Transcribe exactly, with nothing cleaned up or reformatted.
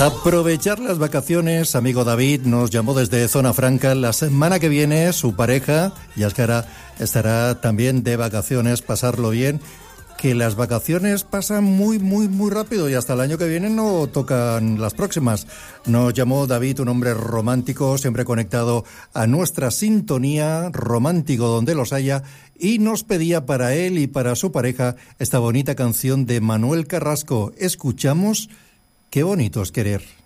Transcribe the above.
Aprovechar las vacaciones, amigo David nos llamó desde Zona Franca. La semana que viene su pareja, Yaskara, estará también de vacaciones, pasarlo bien. Que las vacaciones pasan muy, muy, muy rápido y hasta el año que viene no tocan las próximas. Nos llamó David, un hombre romántico, siempre conectado a nuestra sintonía, romántico donde los haya, y nos pedía para él y para su pareja esta bonita canción de Manuel Carrasco. Escuchamos Qué bonito es querer.